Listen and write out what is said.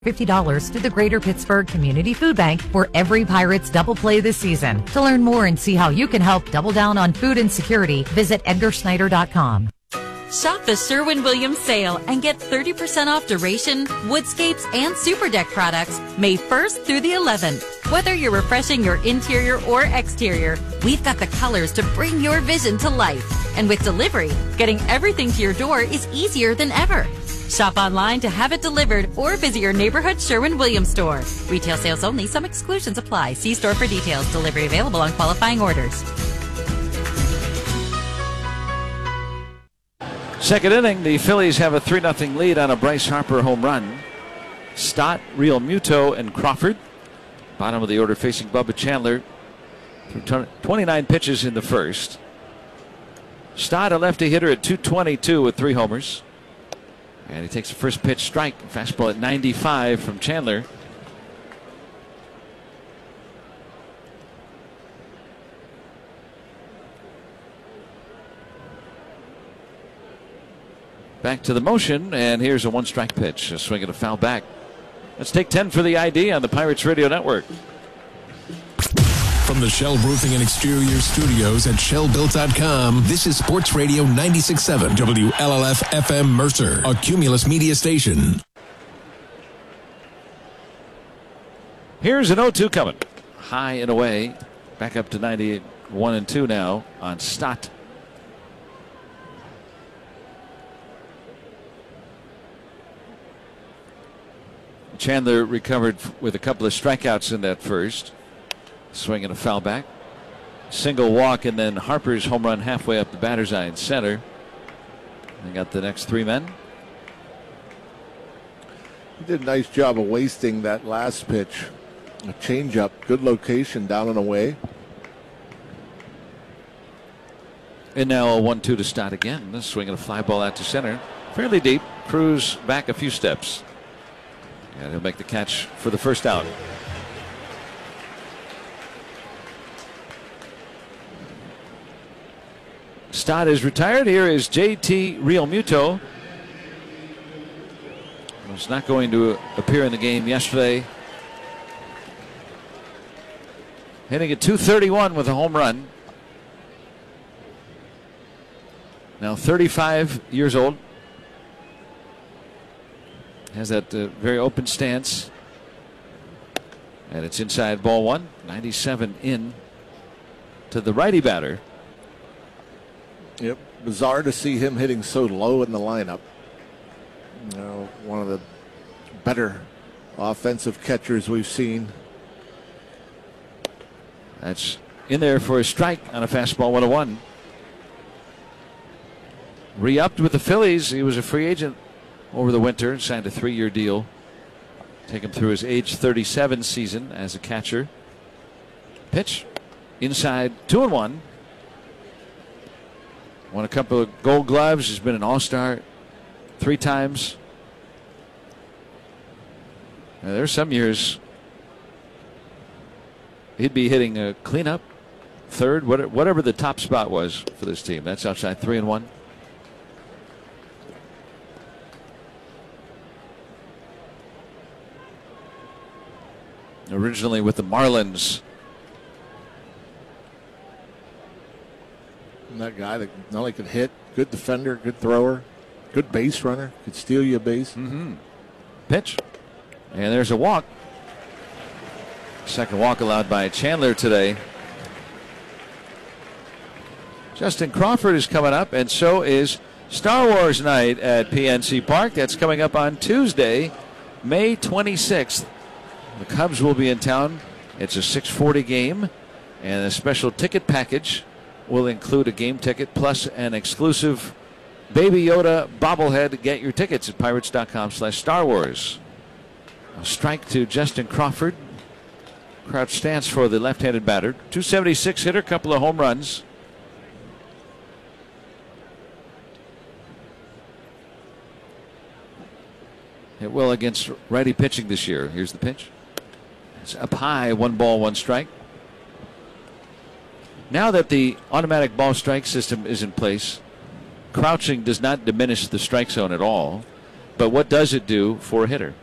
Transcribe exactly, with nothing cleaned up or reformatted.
fifty dollars to the Greater Pittsburgh Community Food Bank for every Pirates double play this season. To learn more and see how you can help double down on food insecurity, visit edgar schneider dot com. Shop the Sherwin-Williams sale and get thirty percent off Duration, Woodscapes, and Super Deck products May first through the eleventh. Whether you're refreshing your interior or exterior, we've got the colors to bring your vision to life. And with delivery, getting everything to your door is easier than ever. Shop online to have it delivered or visit your neighborhood Sherwin-Williams store. Retail sales only. Some exclusions apply. See store for details. Delivery available on qualifying orders. Second inning, the Phillies have a three nothing lead on a Bryce Harper home run. Stott, Real Muto, and Crawford. Bottom of the order facing Bubba Chandler. Through twenty-nine pitches in the first. Stott, a lefty hitter at two twenty-two with three homers. And he takes the first pitch strike. Fastball at ninety-five from Chandler. Back to the motion, and here's a one strike pitch. A swing and a foul back. Let's take ten for the I D on the Pirates Radio Network. From the Shell Roofing and Exterior Studios at shell built dot com, this is Sports Radio ninety-six point seven W L L F F M Mercer, a Cumulus media station. Here's an oh two coming. High and away. Back up to ninety-eight, one and two now on Stott. Chandler recovered with a couple of strikeouts in that first. Swing and a foul back. Single walk, and then Harper's home run halfway up the batter's eye in center. They got the next three men. He did a nice job of wasting that last pitch. A changeup, good location, down and away. And now a one two to Stott again. This swing and a fly ball out to center. Fairly deep. Cruz back a few steps. And he'll make the catch for the first out. Stott is retired. Here is J T Real Muto. Was not going to appear in the game yesterday. Hitting at two thirty-one with a home run. Now thirty-five years old. Has that uh, very open stance. And it's inside ball one. ninety-seven in to the righty batter. Yep. Bizarre to see him hitting so low in the lineup. You know, one of the better offensive catchers we've seen. That's in there for a strike on a fastball, one oh one. Re-upped with the Phillies. He was a free agent over the winter, signed a three-year deal. Take him through his age thirty-seven season as a catcher. Pitch inside, two and one. Won a couple of Gold Gloves. He's been an All-Star three times. Now, there's some years he'd be hitting a cleanup, third, whatever the top spot was for this team. That's outside, three and one. Originally with the Marlins. And that guy that not only could hit, good defender, good thrower, good base runner, could steal you a base. Mm-hmm. Pitch. And there's a walk. Second walk allowed by Chandler today. Justin Crawford is coming up, and so is Star Wars Night at P N C Park. That's coming up on Tuesday, May twenty-sixth. The Cubs will be in town. It's a six forty game, and a special ticket package will include a game ticket plus an exclusive Baby Yoda bobblehead. Get your tickets at pirates dot com slash Star Wars. A strike to Justin Crawford. Crouch stance for the left-handed batter. two seventy-six hitter, couple of home runs. Hit well against righty pitching this year. Here's the pitch. It's up high, one ball, one strike. Now that the automatic ball strike system is in place, crouching does not diminish the strike zone at all. But what does it do for a hitter?